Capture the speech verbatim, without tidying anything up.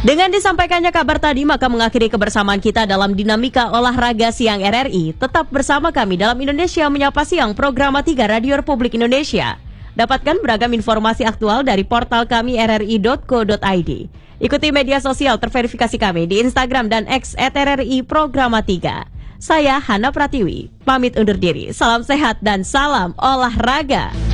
Dengan disampaikannya kabar tadi, maka mengakhiri kebersamaan kita dalam Dinamika Olahraga Siang R R I. Tetap bersama kami dalam Indonesia Menyapa Siang, program tiga Radio Republik Indonesia. Dapatkan beragam informasi aktual dari portal kami r r i dot co dot i d. Ikuti media sosial terverifikasi kami di Instagram dan X at R R I Programa tiga. Saya Hana Pratiwi, pamit undur diri. Salam sehat dan salam olahraga.